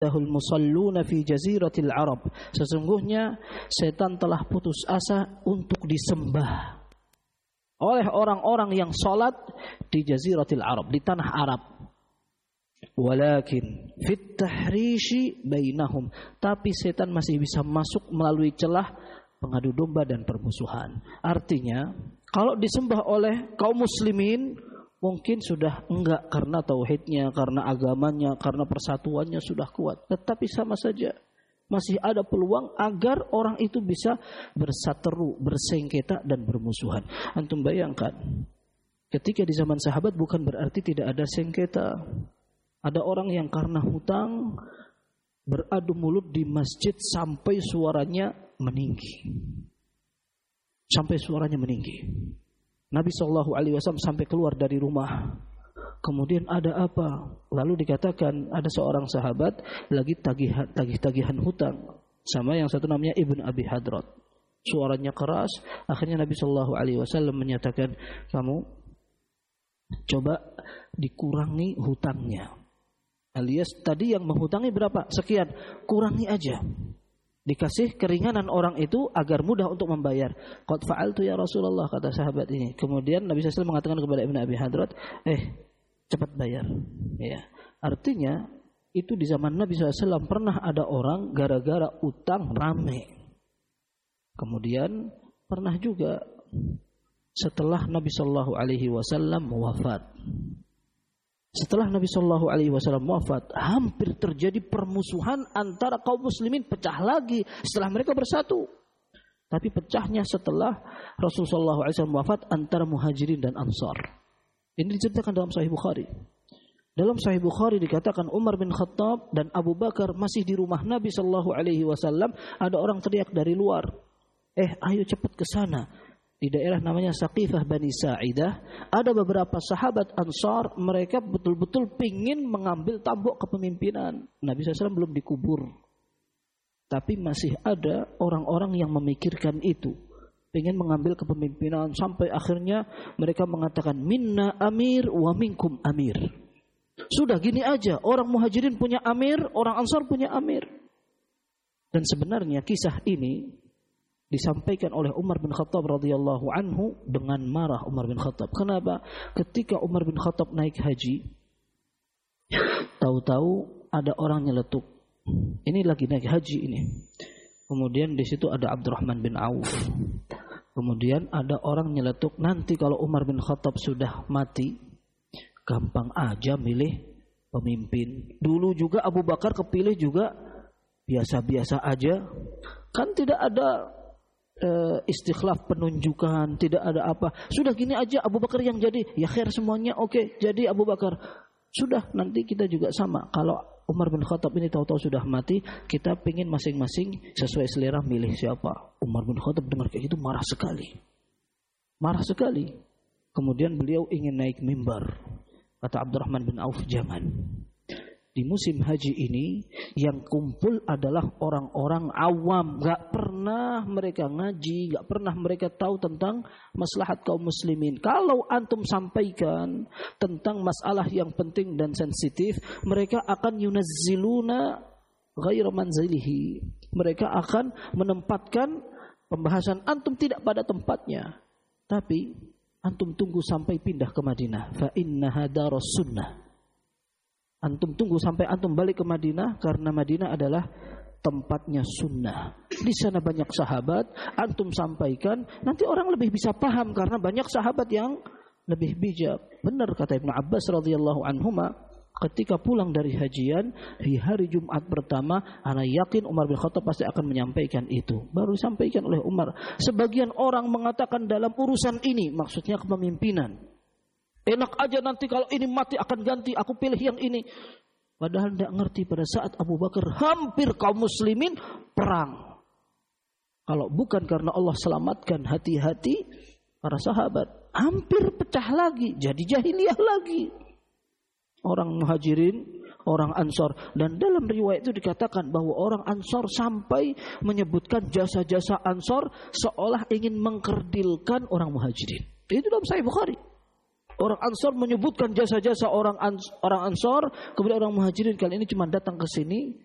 ya'iddahul musalluna fi jaziratil Arab. Sesungguhnya setan telah putus asa untuk disembah oleh orang-orang yang salat di jaziratil Arab, di tanah Arab. Walakin fit tahrishi bainahum, tapi setan masih bisa masuk melalui celah pengadu domba dan permusuhan. Artinya, kalau disembah oleh kaum muslimin mungkin sudah enggak karena tauhidnya, karena agamanya, karena persatuannya sudah kuat. Tetapi sama saja masih ada peluang agar orang itu bisa berseteru, bersengketa dan bermusuhan. Antum bayangkan, ketika di zaman sahabat bukan berarti tidak ada sengketa. Ada orang yang karena hutang beradu mulut di masjid sampai suaranya meninggi. Sampai suaranya meninggi. Nabi SAW sampai keluar dari rumah. Kemudian ada apa? Lalu dikatakan ada seorang sahabat lagi tagih-tagihan hutang sama yang satu namanya Ibn Abi Hadrat. Suaranya keras. Akhirnya Nabi SAW menyatakan, kamu coba dikurangi hutangnya. Alias tadi yang menghutangi berapa? Sekian. Kurangi aja. Dikasih keringanan orang itu agar mudah untuk membayar. Qad fa'altu ya Rasulullah, kata sahabat ini. Kemudian Nabi SAW mengatakan kepada Ibn Abi Hadrat, cepat bayar. Ya. Artinya itu di zaman Nabi SAW pernah ada orang gara-gara utang rame. Kemudian pernah juga setelah Nabi SAW wafat. Setelah Nabi SAW wafat, hampir terjadi permusuhan antara kaum muslimin, pecah lagi setelah mereka bersatu. Tapi pecahnya setelah Rasulullah SAW wafat antara muhajirin dan ansar. Ini diceritakan dalam Sahih Bukhari. Dalam Sahih Bukhari dikatakan Umar bin Khattab dan Abu Bakar masih di rumah Nabi SAW. Ada orang teriak dari luar, ayo cepat ke sana. Di daerah namanya Saqifah Bani Sa'idah, ada beberapa sahabat Ansar, mereka betul-betul pingin mengambil tampuk kepemimpinan. Nabi SAW belum dikubur, tapi masih ada orang-orang yang memikirkan itu, pingin mengambil kepemimpinan, sampai akhirnya mereka mengatakan minna amir wa minkum amir. Sudah gini aja, orang muhajirin punya amir, orang Ansar punya amir. Dan sebenarnya kisah ini disampaikan oleh Umar bin Khattab radhiyallahu anhu dengan marah. Umar bin Khattab, kenapa? Ketika Umar bin Khattab naik haji, tahu-tahu ada orang nyeletuk. Ini lagi naik haji ini. Kemudian di situ ada Abdurrahman bin Auf. Kemudian ada orang nyeletuk, nanti kalau Umar bin Khattab sudah mati, gampang aja milih pemimpin. Dulu juga Abu Bakar kepilih juga biasa-biasa aja. Kan tidak ada istikhlaf penunjukan, tidak ada apa. Sudah gini aja Abu Bakar yang jadi, ya khair semuanya, oke, jadi Abu Bakar. Sudah, nanti kita juga sama. Kalau Umar bin Khattab ini tahu-tahu sudah mati, kita pingin masing-masing sesuai selera milih siapa. Umar bin Khattab dengar kayak gitu marah sekali. Marah sekali. Kemudian beliau ingin naik mimbar. Kata Abdurrahman bin Auf, jangan. Di musim haji ini yang kumpul adalah orang-orang awam, gak pernah mereka ngaji, gak pernah mereka tahu tentang maslahat kaum muslimin. Kalau antum sampaikan tentang masalah yang penting dan sensitif, mereka akan yunazziluna ghaira manzilihi. Mereka akan menempatkan pembahasan antum tidak pada tempatnya. Tapi antum tunggu sampai pindah ke Madinah. Fa innaha darus sunnah. Antum tunggu sampai antum balik ke Madinah, karena Madinah adalah tempatnya sunnah. Di sana banyak sahabat, antum sampaikan, nanti orang lebih bisa paham karena banyak sahabat yang lebih bijak. Benar kata Ibnu Abbas radhiyallahu anhuma, ketika pulang dari hajian di hari Jumat pertama, ana yakin Umar bin Khattab pasti akan menyampaikan itu. Baru disampaikan oleh Umar. Sebagian orang mengatakan dalam urusan ini, maksudnya kepemimpinan, enak aja nanti kalau ini mati akan ganti, aku pilih yang ini. Padahal tidak ngerti pada saat Abu Bakar hampir kaum muslimin perang. Kalau bukan karena Allah selamatkan hati-hati para sahabat, hampir pecah lagi, jadi jahiliyah lagi. Orang muhajirin, orang ansor. Dan dalam riwayat itu dikatakan bahwa orang ansor sampai menyebutkan jasa-jasa ansor seolah ingin mengkerdilkan orang muhajirin. Itu dalam Sahih Bukhari. Orang Ansor menyebutkan jasa-jasa orang Ansor, kemudian orang Muhajirin kali ini cuma datang ke sini